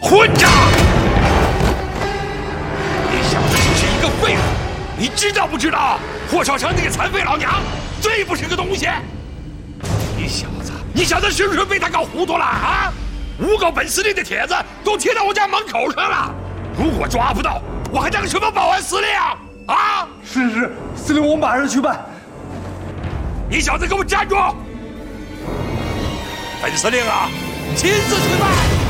混账！你小子就是一个废物，你知道不知道？霍少成那个残废老娘最不是个东西。你小子是不是被他搞糊涂了啊？诬告本司令的帖子都贴到我家门口上了，如果抓不到，我还当什么保安司令啊？ 是，司令，我马上去办。 你小子给我站住！本司令啊，亲自去办。